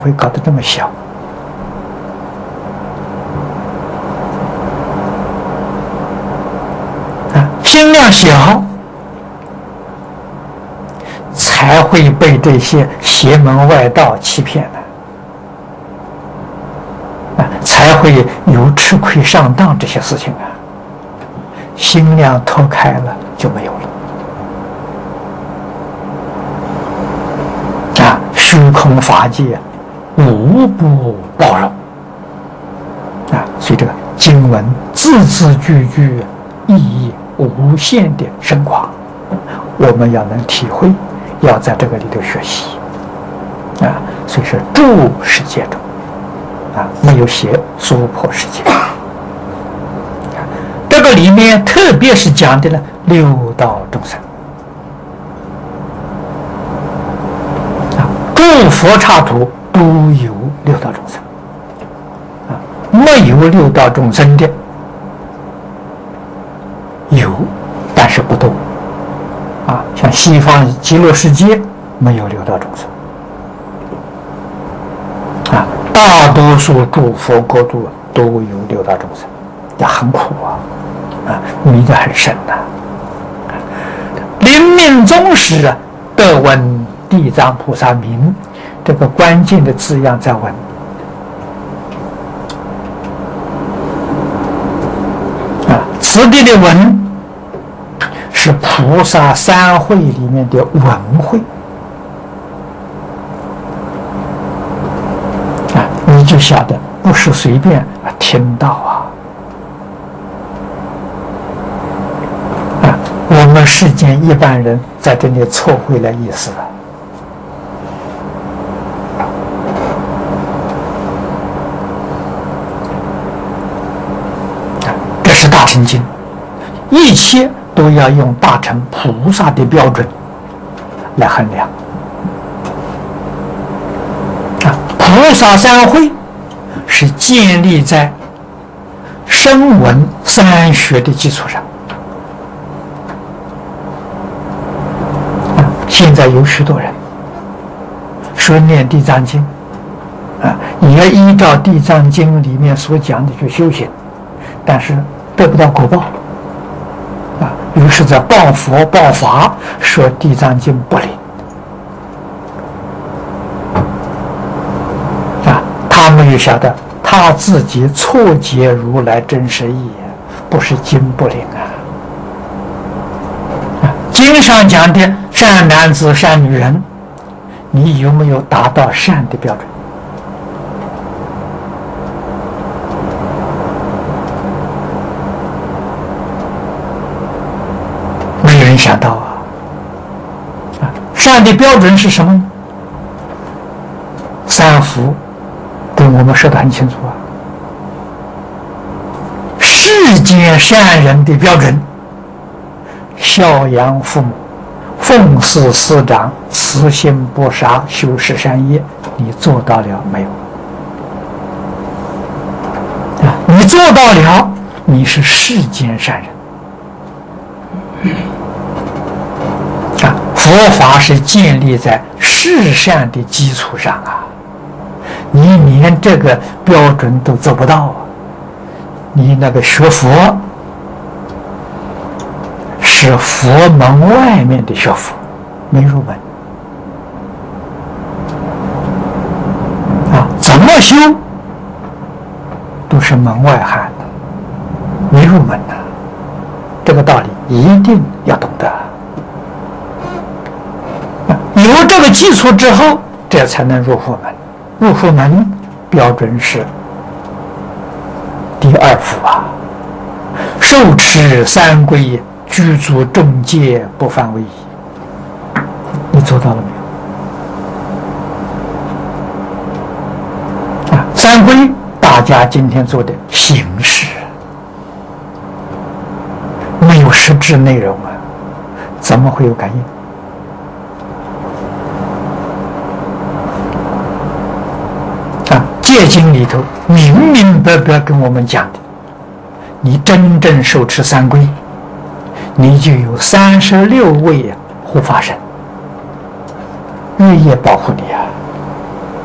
会搞得这么小？心量小，才会被这些邪门外道欺骗的，才会有吃亏上当这些事情啊。心量脱开了就没有了啊！虚空法界无不包容啊，所以这个经文字字句句意义无限的深广，我们要能体会，要在这个里头学习啊。所以是诸世界中啊，没有写娑婆世界。这个里面特别是讲的呢六道众生啊，诸佛刹土都有六道众生啊，没有六道众生的有，但是不多啊。像西方极乐世界没有六道众生啊，大多数诸佛国度都有六道众生，也很苦啊，迷得很深呐。临命终时啊，得闻地藏菩萨名，这个关键的字样在闻啊，此地的闻是菩萨三会里面的闻会啊，你就晓得不是随便听到啊，我们世间一般人在这里错会了意思了这是大乘经，一切都要用大乘菩萨的标准来衡量啊！菩萨三会是建立在声闻三学的基础上啊！现在有许多人说念地藏经啊，也要依照地藏经里面所讲的去修行，但是得不到果报啊，于是在报佛报法，说地藏经不灵啊，他们也晓得他自己错解如来真实义，不是经不灵啊。经上讲的善男子善女人，你有没有达到善的标准？想到善的标准是什么呢？三福跟我们说得很清楚世间善人的标准：孝养父母，奉事师长，慈心不杀，修持善业。你做到了没有？你做到了，你是世间善人。佛法是建立在世善的基础上你连这个标准都做不到你那个学佛是佛门外面的学佛，没入门怎么修都是门外汉的，没入门这个道理一定要懂得。有这个基础之后，这才能入佛门。入佛门标准是第二福受持三皈，具足众戒，不犯违仪。你做到了没有？三皈大家今天做的形式，没有实质内容怎么会有感应？戒经里头明明白白跟我们讲的，你真正受持三皈，你就有36位护法神日夜保护你